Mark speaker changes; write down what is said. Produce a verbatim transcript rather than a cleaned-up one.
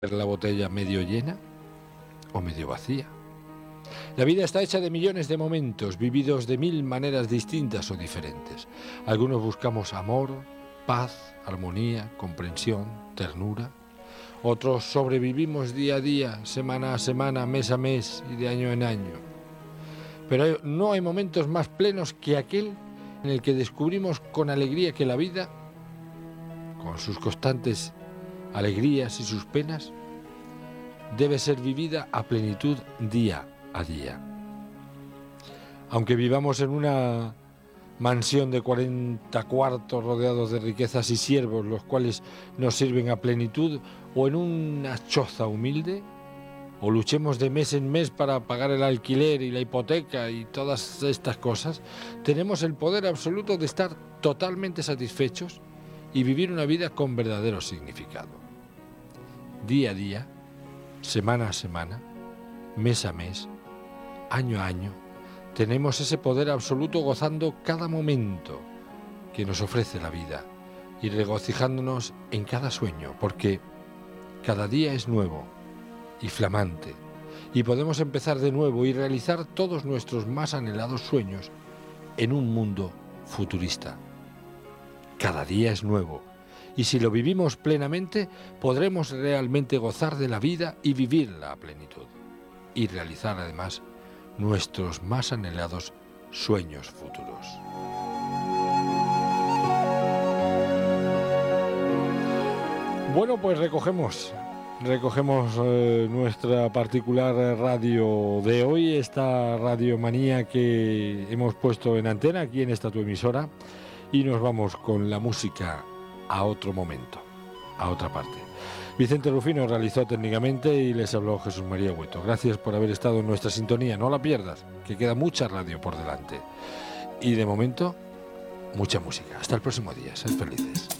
Speaker 1: ver la botella medio llena o medio vacía. La vida está hecha de millones de momentos, vividos de mil maneras distintas o diferentes. Algunos buscamos amor, paz, armonía, comprensión, ternura. Otros sobrevivimos día a día, semana a semana, mes a mes y de año en año. Pero no hay momentos más plenos que aquel en el que descubrimos con alegría que la vida, con sus constantes alegrías y sus penas, debe ser vivida a plenitud día a día. Aunque vivamos en una mansión de cuarenta cuartos rodeados de riquezas y siervos, los cuales nos sirven a plenitud, o en una choza humilde, o luchemos de mes en mes para pagar el alquiler y la hipoteca y todas estas cosas, tenemos el poder absoluto de estar totalmente satisfechos y vivir una vida con verdadero significado. Día a día, semana a semana, mes a mes, año a año, tenemos ese poder absoluto gozando cada momento que nos ofrece la vida y regocijándonos en cada sueño, porque cada día es nuevo y flamante y podemos empezar de nuevo y realizar todos nuestros más anhelados sueños en un mundo futurista. Cada día es nuevo y si lo vivimos plenamente podremos realmente gozar de la vida y vivirla a plenitud y realizar además nuestros más anhelados sueños futuros. Bueno, pues recogemos, recogemos eh, nuestra particular radio de hoy, esta radiomanía que hemos puesto en antena aquí en esta tu emisora, y nos vamos con la música a otro momento, a otra parte. Vicente Rufino realizó técnicamente y les habló Jesús María Hueto. Gracias por haber estado en nuestra sintonía, no la pierdas, que queda mucha radio por delante. Y de momento, mucha música. Hasta el próximo día, sed felices.